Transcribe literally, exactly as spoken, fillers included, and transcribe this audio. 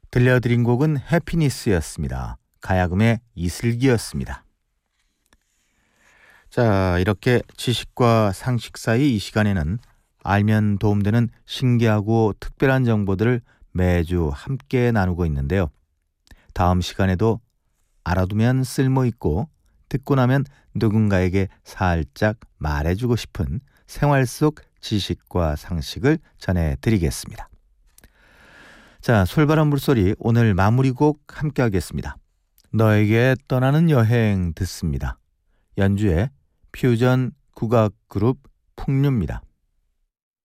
들려드린 곡은 해피니스였습니다. 가야금의 이슬기였습니다. 자, 이렇게 지식과 상식 사이 이 시간에는 알면 도움되는 신기하고 특별한 정보들을 매주 함께 나누고 있는데요. 다음 시간에도 알아두면 쓸모있고 듣고 나면 누군가에게 살짝 말해주고 싶은 생활 속 지식과 상식을 전해드리겠습니다. 자, 솔바람 물소리 오늘 마무리곡 함께 하겠습니다. 너에게 떠나는 여행 듣습니다. 연주의 퓨전 국악 그룹 풍류입니다.